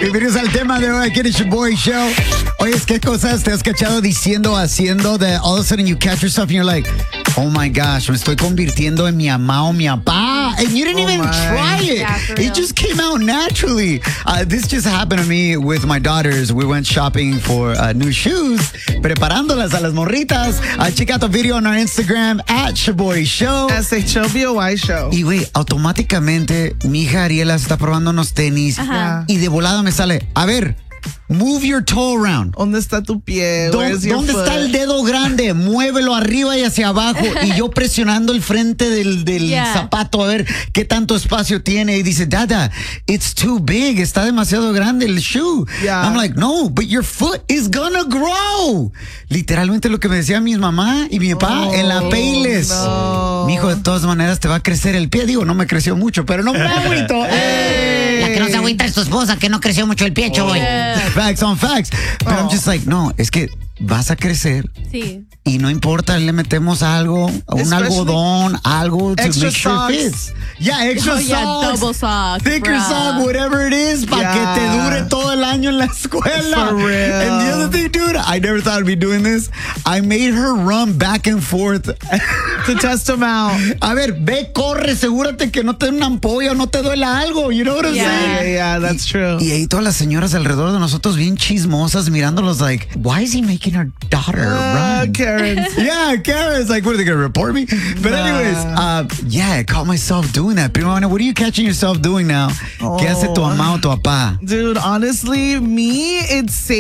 Bienvenidos al tema de hoy aquí en el Shaboy Show. Oye, ¿qué cosas te has cachado diciendo, haciendo, that all of a sudden you catch yourself and you're like, oh my gosh, me estoy convirtiendo en mi mamá o mi papá. And you didn't even try it. Yeah, for real. It just came out naturally. This just happened to me with my daughters. We went shopping for new shoes, preparándolas a las morritas. Check out the video on our Instagram at Shaboy Show. SHOBOY Show. Y güey, automáticamente mi hija Ariela está probando unos tenis y de volada me sale, a ver, move your toe around. ¿Dónde está tu pie? Where's your ¿Dónde foot? está el dedo grande? Muévelo arriba y hacia abajo. Y yo presionando el frente del zapato a ver qué tanto espacio tiene. Y dice, Dada, it's too big. Está demasiado grande el shoe. Yeah. I'm like, no, but your foot is gonna grow. Literalmente lo que me decía mi mamá y mi papá en la Payless. No. Mi hijo, de todas maneras, te va a crecer el pie. Digo, no me creció mucho, pero no me agüito. La que no se agüita es tu esposa, que no creció mucho el pie, Chaboy. Facts on facts. But I'm just like, no, es que vas a crecer. Sí. Y no importa, le metemos algo, un Especially algodón, algo to extra make sure it socks. fits. Yeah, extra Oh, yeah, socks. double socks, Thicker bruh. sock, whatever it is, para que te Yeah. dure todo el año en la escuela. For real. And the other thing, dude, I never thought I'd be doing this. I made her run back and forth. To test them out. A ver, ve, corre, asegúrate que no te dé una ampolla o no te duela algo. You know what I'm saying? Yeah, that's true. Y ahí todas las señoras alrededor de nosotros bien chismosas mirándolos like, why is he making our daughter run? Karen. Yeah, Karen's like, what are they going to report me? But anyways, yeah, I caught myself doing that. Prima, what are you catching yourself doing now? ¿Qué hace tu mamá o tu papá? Dude, honestly, me, it's